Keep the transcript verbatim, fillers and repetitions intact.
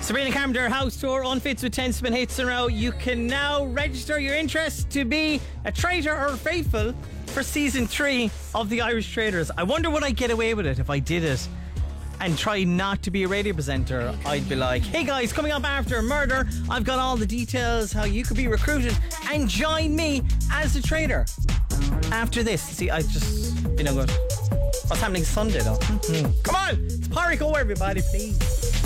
Sabrina Carpenter House Tour unfits with ten spin hits in a row. You can now register your interest to be a traitor or faithful for season three of the Irish Traders. I wonder would I get away with it if I did it and try not to be a radio presenter. I'd be like, hey guys, coming up after Murder, I've got all the details how you could be recruited and join me as a traitor after this. See, I just, you know what, what's happening Sunday though? Mm-hmm. Come on, it's Parry Go everybody, please.